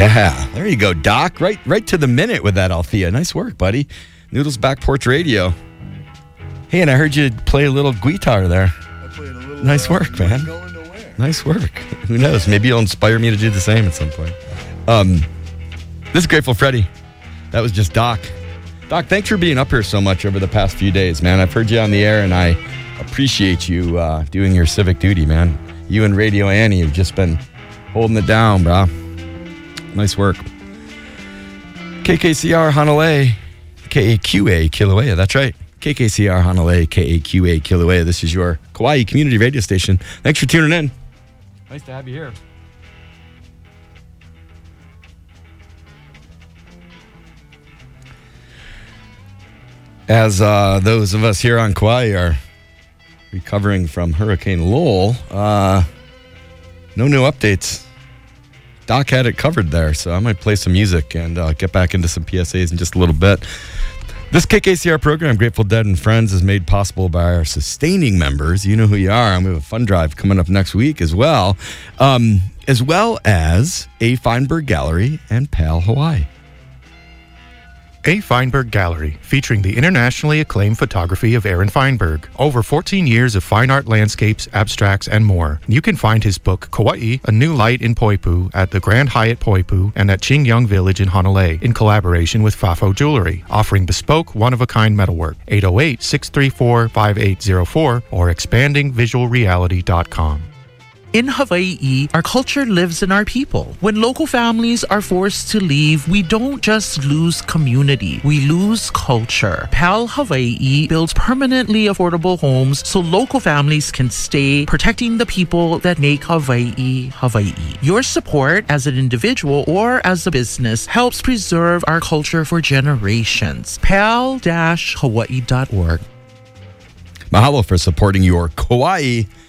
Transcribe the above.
Yeah, there you go, Doc. Right to the minute with that, Althea. Nice work, buddy. Noodles Back Porch Radio. Hey, and I heard you play a little guitar there. I played a little. Nice work, man. Going nowhere. Nice work. Who knows? Maybe you'll inspire me to do the same at some point. This is Grateful Freddy. That was just Doc. Doc, thanks for being up here so much over the past few days, man. I've heard you on the air, and I appreciate you doing your civic duty, man. You and Radio Annie have just been holding it down, bro. Nice work. KKCR Hanalei, KAQA Kilauea. That's right. KKCR Hanalei, KAQA Kilauea. This is your Kauai community radio station. Thanks for tuning in. Nice to have you here. As those of us here on Kauai are recovering from Hurricane Lowell, no new updates. Doc had it covered there, so I might play some music and get back into some PSAs in just a little bit. This KKCR program, Grateful Dead and Friends, is made possible by our sustaining members. You know who you are, and we have a fun drive coming up next week as well as A. Feinberg Gallery and PAL Hawaii. A. Feinberg Gallery, featuring the internationally acclaimed photography of Aaron Feinberg. Over 14 years of fine art landscapes, abstracts, and more. You can find his book, Kauai, A New Light in Poipu, at the Grand Hyatt Poipu and at Qingyang Village in Hanalei, in collaboration with Fafo Jewelry, offering bespoke, one-of-a-kind metalwork. 808-634-5804 or expandingvisualreality.com. In Hawaii, our culture lives in our people. When local families are forced to leave, we don't just lose community, we lose culture. PAL Hawaii builds permanently affordable homes so local families can stay, protecting the people that make Hawaii, Hawaii. Your support as an individual or as a business helps preserve our culture for generations. PAL-Hawaii.org. Mahalo for supporting your Kauai